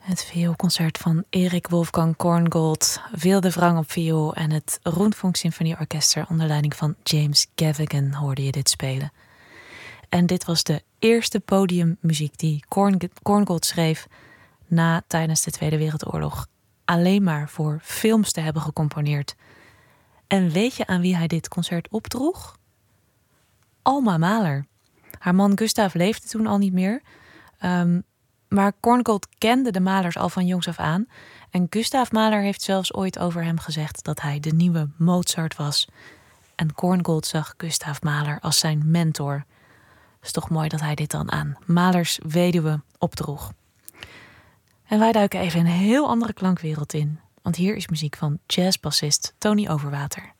Het vioolconcert van Erik Wolfgang Korngold, Wildewrang op viool en het Rundfunk Symfonieorkester onder leiding van James Gaffigan hoorde je dit spelen. En dit was de eerste podiummuziek die Korngold schreef na tijdens de Tweede Wereldoorlog alleen maar voor films te hebben gecomponeerd. En weet je aan wie hij dit concert opdroeg? Alma Mahler. Haar man Gustav leefde toen al niet meer. Maar Korngold kende de Mahlers al van jongs af aan. En Gustav Mahler heeft zelfs ooit over hem gezegd dat hij de nieuwe Mozart was. En Korngold zag Gustav Mahler als zijn mentor. Het is toch mooi dat hij dit dan aan Mahlers weduwe opdroeg. En wij duiken even een heel andere klankwereld in. Want hier is muziek van jazzbassist Tony Overwater.